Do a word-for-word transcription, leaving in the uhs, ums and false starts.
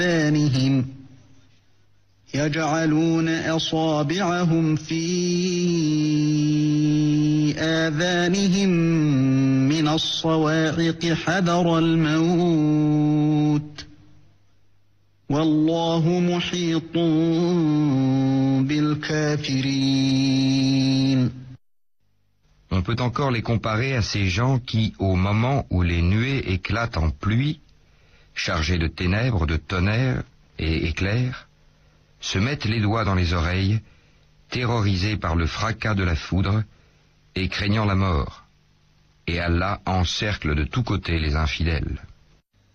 آذانهم يجعلون أصابعهم في آذانهم من الصواعق حذر الموت والله محيط بالكافرين. On peut encore les comparer à ces gens qui, au moment où les nuées éclatent en pluie, chargés de ténèbres, de tonnerre et éclairs, se mettent les doigts dans les oreilles, terrorisés par le fracas de la foudre et craignant la mort. Et Allah encercle de tous côtés les infidèles.